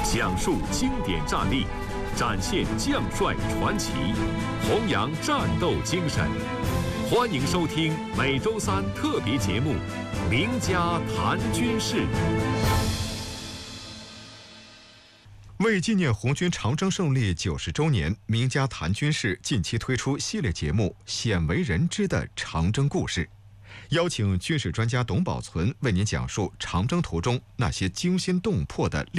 讲述经典战例，展现将帅传奇，弘扬战斗精神。欢迎收听每周三特别节目《名家谈军事》。 为纪念红军长征胜利90周年，名家谈军事近期推出系列节目《鲜为人知的长征故事》，邀请军事专家董宝存为您讲述长征途中那些惊心动魄的